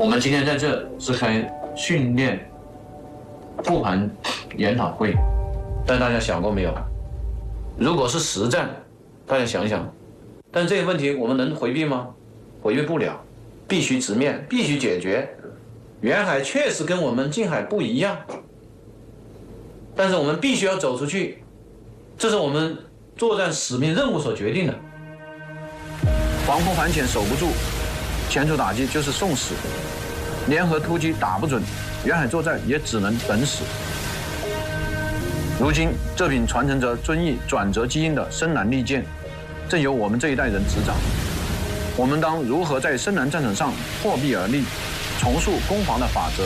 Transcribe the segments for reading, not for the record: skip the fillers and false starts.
我们今天在这是开训练复盘研讨会，但大家想过没有？如果是实战，大家想想，但这个问题我们能回避吗？回避不了，必须直面，必须解决。远海确实跟我们近海不一样，但是我们必须要走出去，这是我们作战使命任务所决定的。防空反潜守不住，前处打击就是送死，联合突击打不准，远海作战也只能等死。如今这柄传承着遵义转折基因的深蓝利剑，正由我们这一代人执掌。我们当如何在深蓝战场上破壁而立，重塑攻防的法则？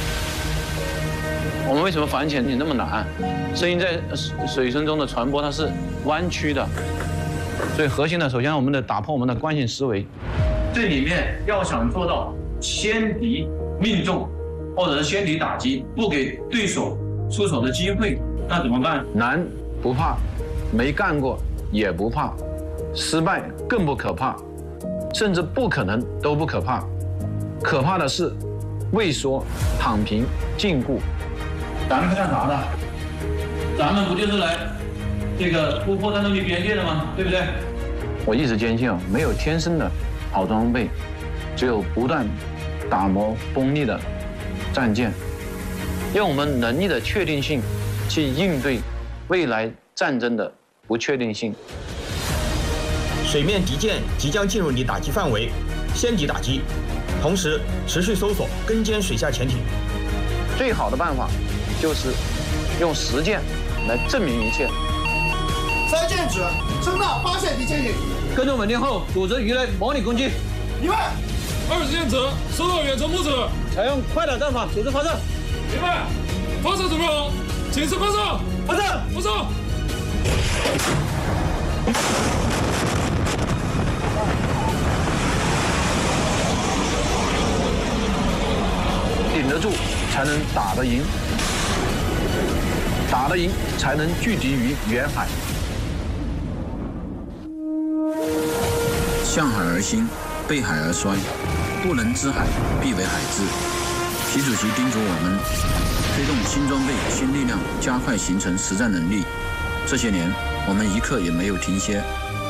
我们为什么反潜那么难？声音在水声中的传播它是弯曲的，所以核心的首先我们得打破我们的惯性思维。这里面要想做到先敌命中，或者是先敌打击，不给对手出手的机会，那怎么办？难不怕，没干过也不怕，失败更不可怕，甚至不可能都不可怕。可怕的是畏缩、躺平、禁锢。咱们是干啥的？咱们不就是来这个突破战斗力边界的吗？对不对？我一直坚信没有天生的好装备，只有不断打磨锋利的战舰，用我们能力的确定性去应对未来战争的不确定性。 水面敌舰即将进入你打击范围，先敌打击，同时持续搜索跟监水下潜艇。 最好的办法就是用实践来证明一切。 3舰指声纳发现敌潜艇， 跟踪稳定后，组织鱼雷模拟攻击。 明白。 20舰指收到远程目指， 采用快打战法组织发射。 明白。发射准备好，请示发射。 发射。 发射。 顶得住才能打得赢，打得赢才能拒敌于远海。 向海而兴，背海而衰，不能知海，必为海制。习主席叮嘱我们，推动新装备、新力量，加快形成实战能力。这些年，我们一刻也没有停歇。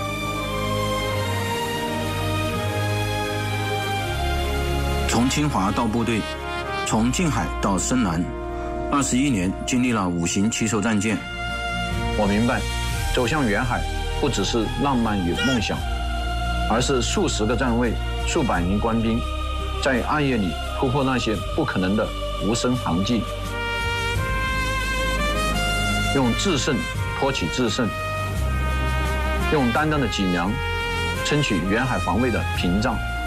从清华到部队，从近海到深蓝，21年经历了5型骑手战舰。 我明白，走向远海不只是浪漫与梦想，而是数十个站位、数百名官兵，在暗夜里突破那些不可能的无声航迹，用制胜托起制胜，用担当的脊梁撑起远海防卫的屏障。